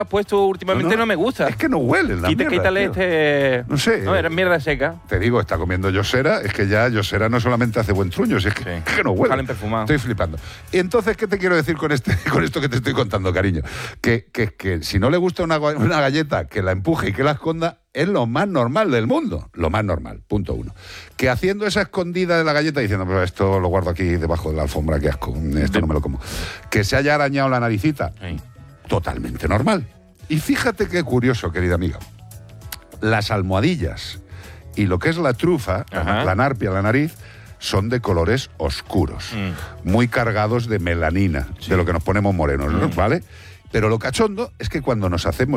has puesto últimamente no me gusta. Es que no huelen la mierda. Quítale tío. No sé. No, era mierda seca. Te digo, está comiendo Yosera, es que ya Yosera no solamente hace buen truño, es que no huele. Salen perfumados. Estoy flipando. Y entonces, ¿qué te quiero decir con esto que te estoy contando, cariño? Que si no le gusta una galleta, que la empuje y que la esconda, es lo más normal del mundo. Lo más normal, punto uno. Que haciendo esa escondida de la galleta diciendo, pero esto lo guardo aquí debajo de la alfombra, qué asco, esto no me lo como. Que se haya arañado la naricita, totalmente normal. Y fíjate qué curioso, querida amiga. Las almohadillas y lo que es la trufa, la narpia, la nariz, son de colores oscuros, muy cargados de melanina, de lo que nos ponemos morenos, ¿no? ¿Vale? Pero lo cachondo es que cuando se hacen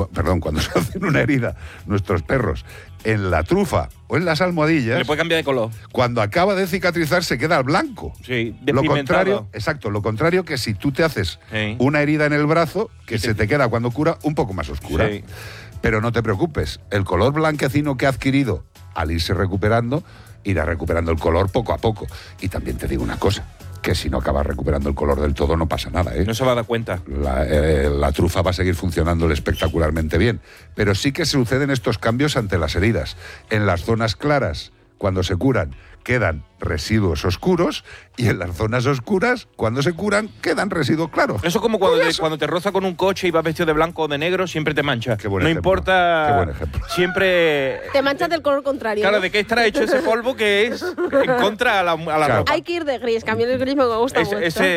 una herida nuestros perros en la trufa o en las almohadillas, le puede cambiar de color. Cuando acaba de cicatrizar se queda al blanco. Sí, lo contrario, lo contrario que si tú te haces una herida en el brazo, que se te queda cuando cura un poco más oscura. Sí. Pero no te preocupes, el color blanquecino que ha adquirido al irse recuperando, irá recuperando el color poco a poco. Y también te digo una cosa, que si no acabas recuperando el color del todo no pasa nada, ¿eh? No se va a dar cuenta. La trufa va a seguir funcionándole espectacularmente bien. Pero sí que suceden estos cambios ante las heridas. En las zonas claras, cuando se curan, quedan residuos oscuros, y en las zonas oscuras, cuando se curan, quedan residuos claros. Eso es como cuando te roza con un coche y vas vestido de blanco o de negro, siempre te mancha. Qué buen no ejemplo. importa. Qué buen ejemplo. Siempre. Te manchas del color contrario. Claro, ¿de qué estará hecho ese polvo que es en contra a la ropa? Hay que ir de gris, que a mí el gris me gusta mucho.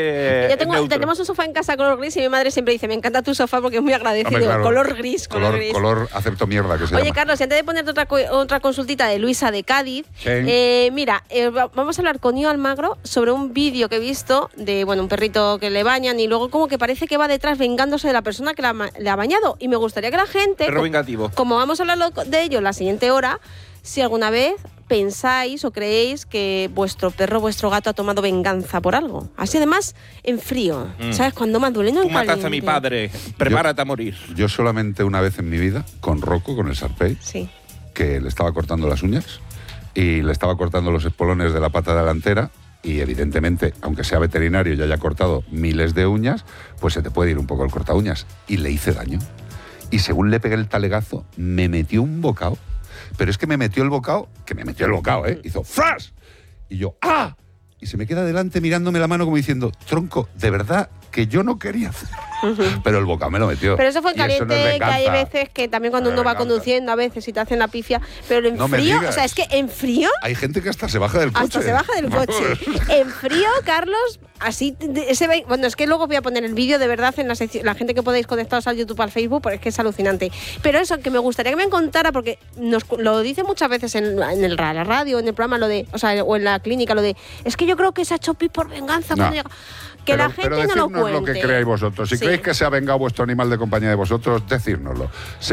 Tenemos un sofá en casa color gris y mi madre siempre dice, me encanta tu sofá porque es muy agradecido. Hombre, claro. Color gris. Color acepto mierda, que se llama. Oye, Carlos, y antes de ponerte otra consultita de Luisa de Cádiz, mira, vamos a hablar con Ío Almagro sobre un vídeo que he visto de un perrito que le bañan y luego como que parece que va detrás vengándose de la persona que le ha bañado. Y me gustaría que la gente, perro vengativo, como vamos a hablar de ello la siguiente hora, si alguna vez pensáis o creéis que vuestro perro, vuestro gato ha tomado venganza por algo. Así además, en frío. ¿Sabes? Cuando más duele, no en caliente. Tú mataste a mi padre, prepárate a morir. Yo solamente una vez en mi vida, con Rocco, con el Sarpey, que le estaba cortando las uñas y le estaba cortando los espolones de la pata delantera, y evidentemente, aunque sea veterinario y haya cortado miles de uñas, pues se te puede ir un poco el corta uñas. Y le hice daño. Y según le pegué el talegazo, me metió un bocado. Pero es que me metió el bocado, hizo ¡fras! Y yo, ¡ah! Y se me queda delante mirándome la mano como diciendo, tronco, de verdad que yo no quería hacer. Pero el bocado me lo metió. Pero eso fue en caliente, que hay veces que también cuando uno va conduciendo, a veces si te hacen la pifia, pero en frío, o sea, es que en frío... Hay gente que hasta se baja del coche. Hasta se baja del coche. En frío, Carlos, así... es que luego voy a poner el vídeo de verdad en la gente que podéis conectaros al YouTube, al Facebook, porque es que es alucinante. Pero eso, que me gustaría que me contara, porque lo dice muchas veces en la radio, en el programa, o en la clínica, es que yo creo que se ha hecho pis por venganza. Que la gente no lo cuente. Lo que creáis vosotros. Si creéis que se ha vengado vuestro animal de compañía de vosotros, decírnoslo.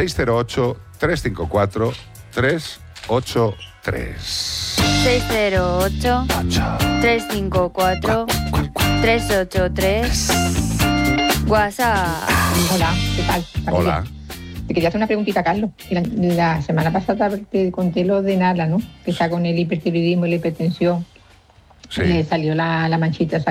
608-354-383. 608-354-383. WhatsApp. Hola, ¿qué tal? Hola. Te quería hacer una preguntita, Carlos. La semana pasada te conté lo de Nala, ¿no? Que está con el hipertiroidismo y la hipertensión. Sí. Le salió la manchita esa